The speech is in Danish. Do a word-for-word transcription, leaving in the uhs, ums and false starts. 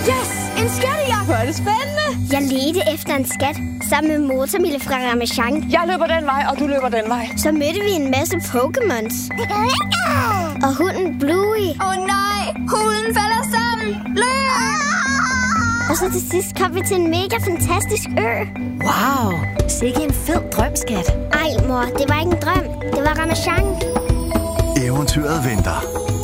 Yes! En skattejagt! Hvor er det spændende! Jeg ledte efter en skat sammen med Motormille fra Ramasjang. Jeg løber den vej, og du løber den vej. Så mødte vi en masse Pokémons. Og hunden Bluey. Åh oh, nej! Hunden falder sammen! Løb! Og så til sidst kom vi til en mega fantastisk ø. Wow! Sikke en fed drømskat. Ej, mor, det var ikke en drøm. Det var Ramasjang. Eventyret venter.